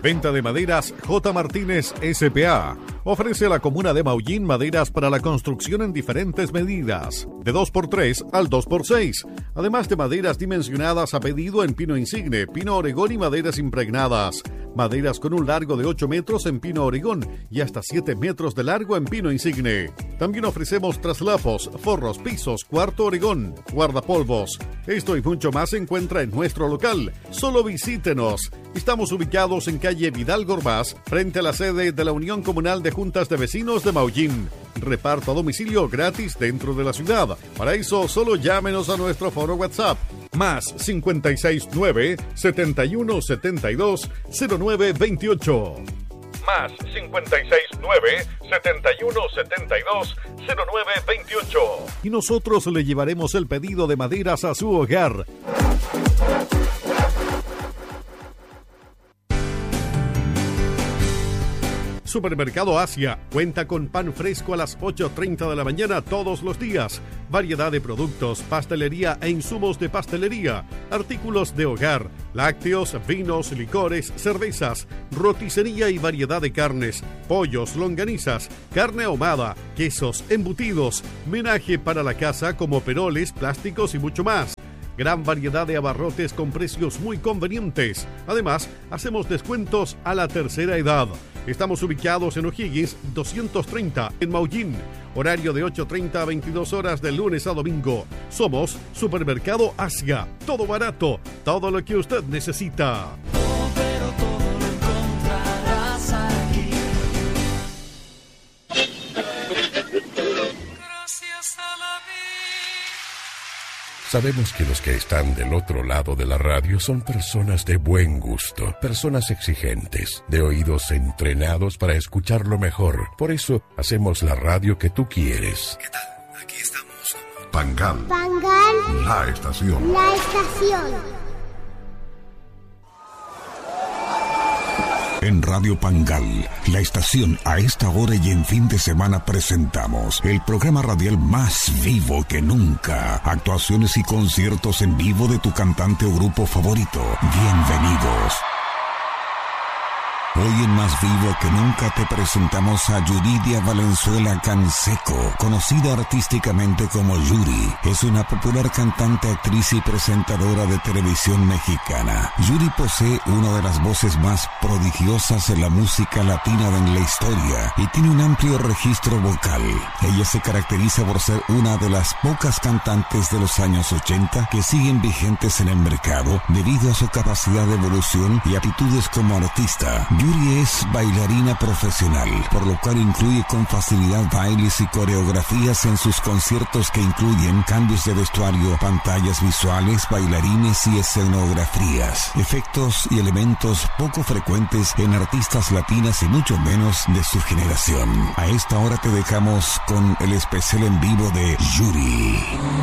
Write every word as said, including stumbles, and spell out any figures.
Venta de maderas J. Martínez S P A. Ofrece a la comuna de Maullín maderas para la construcción en diferentes medidas, de dos por tres al dos por seis, además de maderas dimensionadas a pedido en pino insigne, pino oregón y maderas impregnadas. Maderas con un largo de ocho metros en pino oregón y hasta siete metros de largo en pino insigne. También ofrecemos traslapos, forros, pisos, cuarto oregón, guardapolvos. Esto y mucho más se encuentra en nuestro local. Solo visítenos. Estamos ubicados en calle Vidal Gorbaz, frente a la sede de la Unión Comunal de Juntas de Vecinos de Maullín. Reparto a domicilio gratis dentro de la ciudad. Para eso, solo llámenos a nuestro foro WhatsApp. Más cincuenta y seis nueve, setenta y uno setenta y dos, cero nueve veintiocho. Más cincuenta y seis nueve, setenta y uno setenta y dos, cero nueve veintiocho. Y nosotros le llevaremos el pedido de maderas a su hogar. Supermercado Asia cuenta con pan fresco a las ocho treinta de la mañana todos los días, variedad de productos, pastelería e insumos de pastelería, artículos de hogar, lácteos, vinos, licores, cervezas, roticería y variedad de carnes, pollos, longanizas, carne ahumada, quesos, embutidos, menaje para la casa como peroles, plásticos y mucho más. Gran variedad de abarrotes con precios muy convenientes. Además, hacemos descuentos a la tercera edad. Estamos ubicados en O'Higgins doscientos treinta en Maullín. Horario de ocho treinta a veintidós horas de lunes a domingo. Somos Supermercado Asia. Todo barato, todo lo que usted necesita. Oh, pero todo lo encontrarás aquí. Gracias a la vida. Sabemos que los que están del otro lado de la radio son personas de buen gusto, personas exigentes, de oídos entrenados para escuchar lo mejor. Por eso hacemos la radio que tú quieres. ¿Qué tal? Aquí estamos. Pangal. Pangal. La estación. La estación. En Radio Pangal, la estación, a esta hora y en fin de semana presentamos el programa radial más vivo que nunca. Actuaciones y conciertos en vivo de tu cantante o grupo favorito. Bienvenidos. Hoy en Más Vivo que Nunca te presentamos a Yuridia Valenzuela Canseco, conocida artísticamente como Yuri. Es una popular cantante, actriz y presentadora de televisión mexicana. Yuri posee una de las voces más prodigiosas en la música latina en la historia y tiene un amplio registro vocal. Ella se caracteriza por ser una de las pocas cantantes de los años ochenta que siguen vigentes en el mercado debido a su capacidad de evolución y aptitudes como artista. Yuri es bailarina profesional, por lo cual incluye con facilidad bailes y coreografías en sus conciertos que incluyen cambios de vestuario, pantallas visuales, bailarines y escenografías, efectos y elementos poco frecuentes en artistas latinas y mucho menos de su generación. A esta hora te dejamos con el especial en vivo de Yuri.